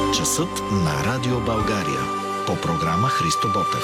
Часът на Радио България. По програма Христо Ботев.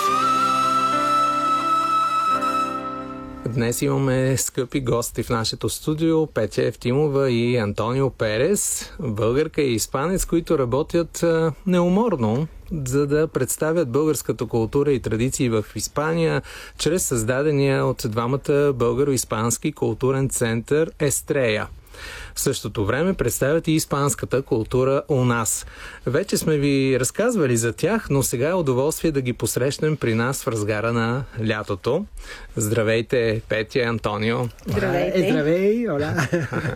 Днес имаме скъпи гости в нашето студио: Петя Евтимова и Антонио Перес, българка и испанец, които работят неуморно, за да представят българската култура и традиции в Испания, чрез създадения от двамата българо-испански културен център Естрея. В същото време представят и испанската култура у нас. Вече сме ви разказвали за тях, но сега е удоволствие да ги посрещнем при нас в разгара на лятото. Здравейте, Петя и Антонио. Здравейте. Здравей, оля.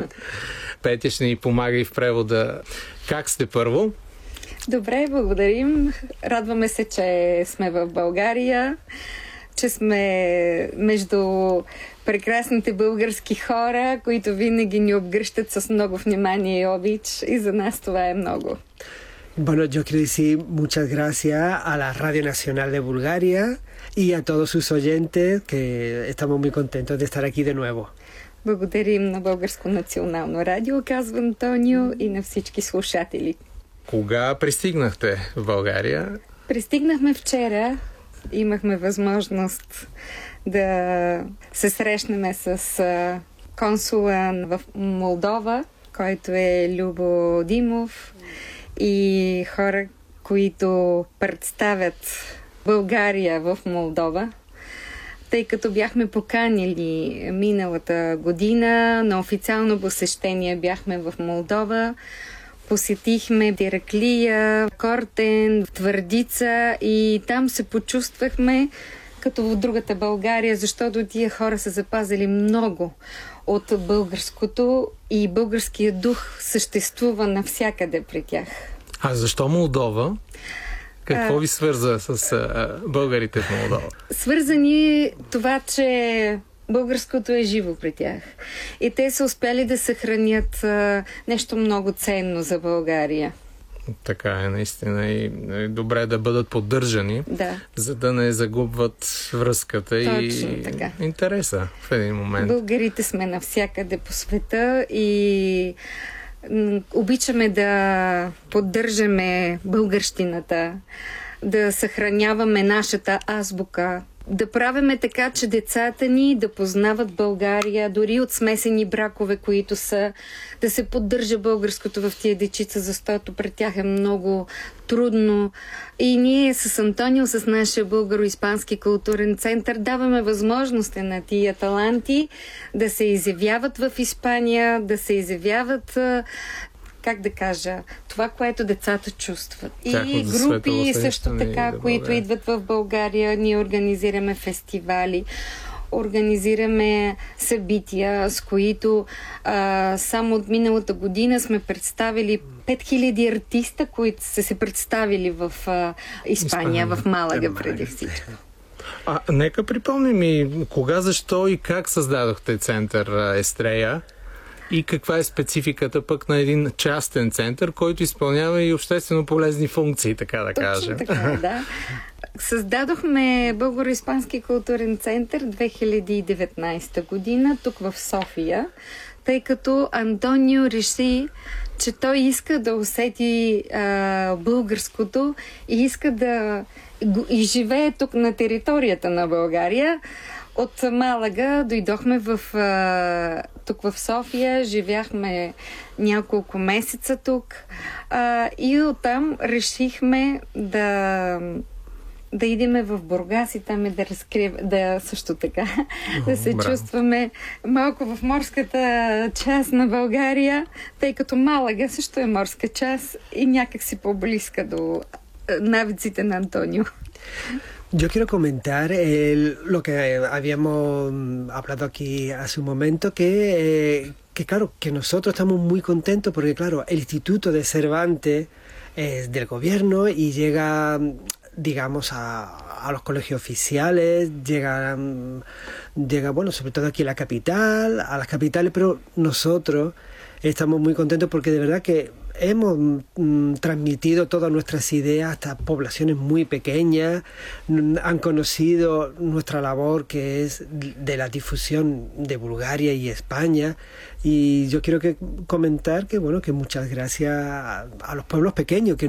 Петя ще ни помага и в превода. Как сте първо? Добре, благодарим. Радваме се, че сме в България, че сме между прекрасните български хора, които винаги ни обгръщат с много внимание и обич, и за нас това е много. Bueno, yo quiero decir muchas gracias a la Radio Nacional de Bulgaria y a todos sus oyentes, que estamos muy contentos de estar aquí de nuevo. Благодарим на Българско национално радио, казва Антонио, и на всички слушатели. Кога пристигнахте в България? Пристигнахме вчера. Имахме възможност да се срещнем с консула в Молдова, който е Любо Димов, и хора, които представят България в Молдова, тъй като бяхме поканили миналата година на официално посещение. Бяхме в Молдова, посетихме Ираклия, Кортен, Твърдица и там се почувствахме като в другата България, защото тия хора са запазили много от българското и българският дух съществува навсякъде при тях. А защо Молдова? Какво ви свърза с българите в Молдова? Свързани това, че българското е живо при тях. И те са успяли да съхранят нещо много ценно за България. Така е, наистина. И добре да бъдат поддържани, да, за да не загубват връзката. Точно и така. Интереса в един момент. Българите сме навсякъде по света и обичаме да поддържаме българщината, да съхраняваме нашата азбука, да правиме така, че децата ни да познават България, дори от смесени бракове, които са, да се поддържа българското в тия дечица, защото пред тях е много трудно. И ние с Антонио, с нашия българо-испански културен център, даваме възможности на тия таланти да се изявяват в Испания, да се изявяват, как да кажа, това, което децата чувстват. И групи също така, които идват в България. Ние организираме фестивали, организираме събития, с които само от миналата година сме представили 5000 артиста, които са се представили в Испания, в Малага преди всичко. Нека припомним и кога, защо и как създадохте център Естрея и каква е спецификата пък на един частен център, който изпълнява и обществено полезни функции, така да кажем. Точно така, да. Създадохме Българо-испански културен център 2019 година тук в София, тъй като Антонио реши, че той иска да усети българското и иска да и живее тук на територията на България. От Малага дойдохме тук в София, живяхме няколко месеца тук и оттам решихме да идеме в Бургас и там също така да се чувстваме малко в морската част на България, тъй като Малага също е морска част и някак си по-близка до навиците на Антонио. Yo quiero comentar lo que habíamos hablado aquí hace un momento, que claro, que nosotros estamos muy contentos porque claro, el Instituto de Cervantes es del gobierno y llega, digamos, a los colegios oficiales, llega, bueno, sobre todo aquí a las capitales, pero nosotros estamos muy contentos porque de verdad que hemos transmitido todas nuestras ideas hasta poblaciones muy pequeñas, han conocido nuestra labor que es de la difusión de Bulgaria y España, y yo quiero comentar que bueno, que muchas gracias a los pueblos pequeños que